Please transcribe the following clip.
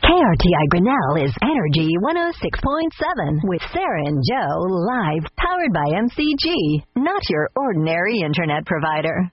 KRTI Grinnell is Energy 106.7 with Sarah and Joe live, powered by MCG, not your ordinary internet provider.